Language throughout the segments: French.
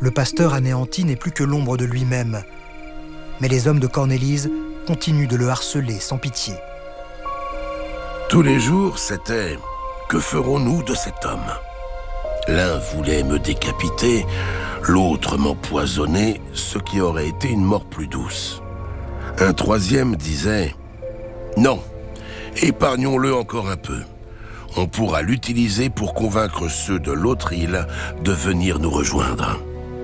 Le pasteur anéanti n'est plus que l'ombre de lui-même. Mais les hommes de Cornélise continuent de le harceler sans pitié. Tous les jours, c'était « Que ferons-nous de cet homme ?» L'un voulait me décapiter, l'autre m'empoisonner, ce qui aurait été une mort plus douce. Un troisième disait « Non, épargnons-le encore un peu. On pourra l'utiliser pour convaincre ceux de l'autre île de venir nous rejoindre. »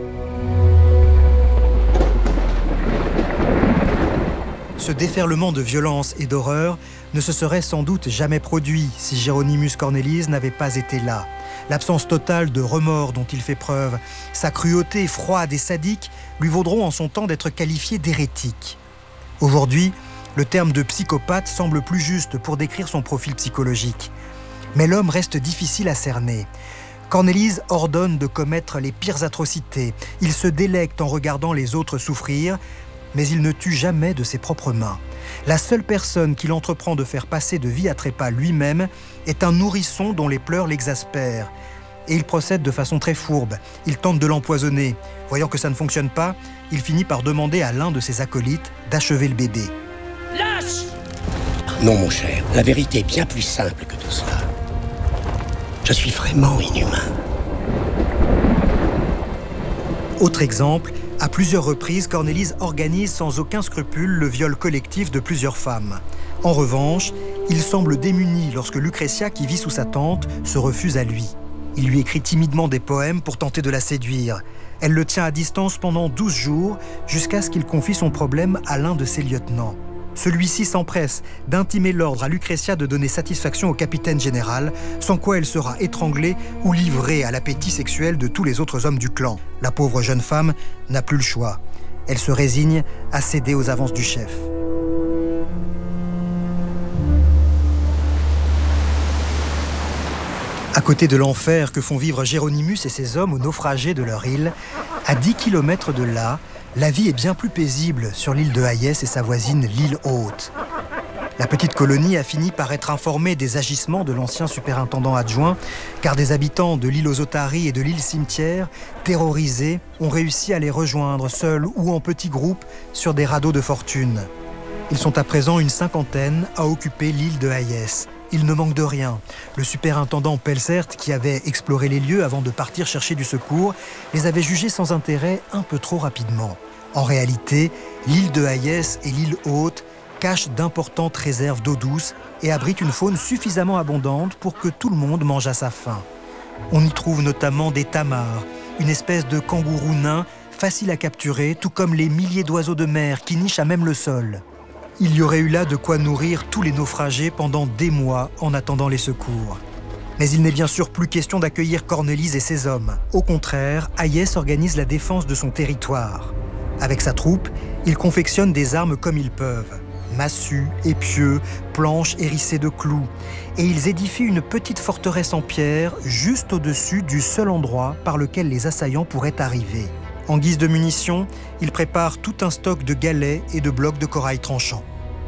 Ce déferlement de violence et d'horreur ne se serait sans doute jamais produit si Hieronymus Cornelis n'avait pas été là. L'absence totale de remords dont il fait preuve, sa cruauté froide et sadique lui vaudront en son temps d'être qualifié d'hérétique. Aujourd'hui, le terme de psychopathe semble plus juste pour décrire son profil psychologique. Mais l'homme reste difficile à cerner. Cornelis ordonne de commettre les pires atrocités. Il se délecte en regardant les autres souffrir, mais il ne tue jamais de ses propres mains. La seule personne qu'il entreprend de faire passer de vie à trépas lui-même est un nourrisson dont les pleurs l'exaspèrent. Et il procède de façon très fourbe. Il tente de l'empoisonner. Voyant que ça ne fonctionne pas, il finit par demander à l'un de ses acolytes d'achever le bébé. Lâche! Non, mon cher, la vérité est bien plus simple que tout cela. Je suis vraiment inhumain. Autre exemple, à plusieurs reprises, Cornelis organise sans aucun scrupule le viol collectif de plusieurs femmes. En revanche, il semble démuni lorsque Lucretia, qui vit sous sa tente, se refuse à lui. Il lui écrit timidement des poèmes pour tenter de la séduire. Elle le tient à distance pendant 12 jours, jusqu'à ce qu'il confie son problème à l'un de ses lieutenants. Celui-ci s'empresse d'intimer l'ordre à Lucretia de donner satisfaction au capitaine général, sans quoi elle sera étranglée ou livrée à l'appétit sexuel de tous les autres hommes du clan. La pauvre jeune femme n'a plus le choix. Elle se résigne à céder aux avances du chef. À côté de l'enfer que font vivre Hieronymus et ses hommes aux naufragés de leur île, à 10 km de là, la vie est bien plus paisible sur l'île de Hayès et sa voisine, l'île Haute. La petite colonie a fini par être informée des agissements de l'ancien superintendant adjoint, car des habitants de l'île aux Otaries et de l'île Cimetière, terrorisés, ont réussi à les rejoindre seuls ou en petits groupes sur des radeaux de fortune. Ils sont à présent une 50aine à occuper l'île de Hayès. Il ne manque de rien. Le superintendant Pelcert, qui avait exploré les lieux avant de partir chercher du secours, les avait jugés sans intérêt un peu trop rapidement. En réalité, l'île de Hayès et l'île Haute cachent d'importantes réserves d'eau douce et abritent une faune suffisamment abondante pour que tout le monde mange à sa faim. On y trouve notamment des tamars, une espèce de kangourou nain facile à capturer, tout comme les milliers d'oiseaux de mer qui nichent à même le sol. Il y aurait eu là de quoi nourrir tous les naufragés pendant des mois en attendant les secours. Mais il n'est bien sûr plus question d'accueillir Cornelis et ses hommes. Au contraire, Hayès organise la défense de son territoire. Avec sa troupe, il confectionne des armes comme ils peuvent. Massues, épieux, planches hérissées de clous. Et ils édifient une petite forteresse en pierre juste au-dessus du seul endroit par lequel les assaillants pourraient arriver. En guise de munitions, ils préparent tout un stock de galets et de blocs de corail tranchants.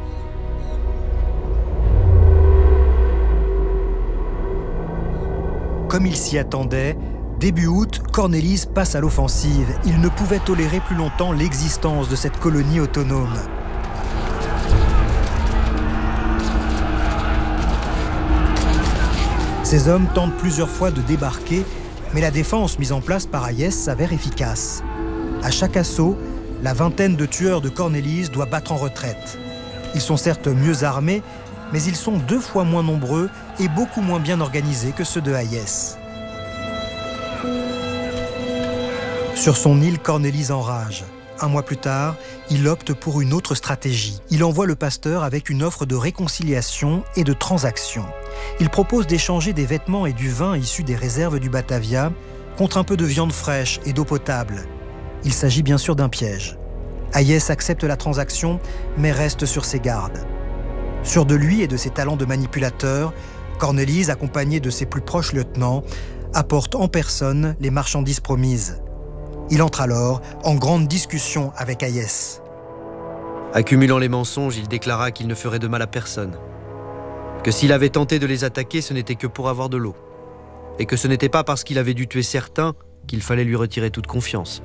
Comme il s'y attendait, début août, Cornelis passe à l'offensive. Il ne pouvait tolérer plus longtemps l'existence de cette colonie autonome. Ses hommes tentent plusieurs fois de débarquer, mais la défense mise en place par Hayès s'avère efficace. À chaque assaut, la vingtaine de tueurs de Cornelis doit battre en retraite. Ils sont certes mieux armés, mais ils sont 2 fois moins nombreux et beaucoup moins bien organisés que ceux de Hayès. Sur son île, Cornelis enrage. 1 mois plus tard, il opte pour une autre stratégie. Il envoie le pasteur avec une offre de réconciliation et de transaction. Il propose d'échanger des vêtements et du vin issus des réserves du Batavia contre un peu de viande fraîche et d'eau potable. Il s'agit bien sûr d'un piège. Hayès accepte la transaction, mais reste sur ses gardes. Sûr de lui et de ses talents de manipulateur, Cornelis, accompagné de ses plus proches lieutenants, apporte en personne les marchandises promises. Il entre alors en grande discussion avec Hayès. Accumulant les mensonges, il déclara qu'il ne ferait de mal à personne. Que s'il avait tenté de les attaquer, ce n'était que pour avoir de l'eau. Et que ce n'était pas parce qu'il avait dû tuer certains qu'il fallait lui retirer toute confiance.